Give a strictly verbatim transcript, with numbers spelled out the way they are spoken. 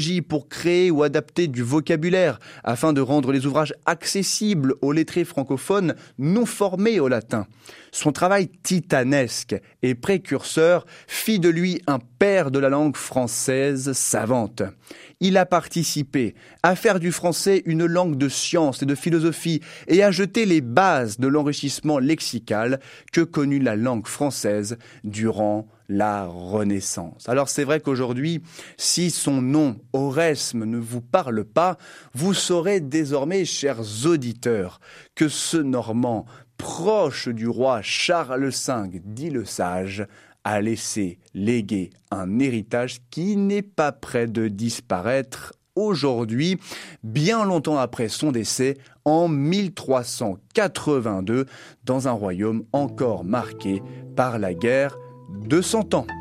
pour créer ou adapter du vocabulaire afin de rendre les ouvrages accessibles aux lettrés francophones non formés au latin. Son travail titanesque et précurseur fit de lui un père de la langue française savante. Il a participé à faire du français une langue de science et de philosophie et à jeter les bases de l'enrichissement lexical que connut la langue française durant la Renaissance. Alors c'est vrai qu'aujourd'hui, si son nom, Oresme, ne vous parle pas, vous saurez désormais, chers auditeurs, que ce Normand, proche du roi Charles cinq, dit le sage, a laissé léguer un héritage qui n'est pas près de disparaître aujourd'hui, bien longtemps après son décès, en mille trois cent quatre-vingt-deux, dans un royaume encore marqué par la guerre de Cent Ans.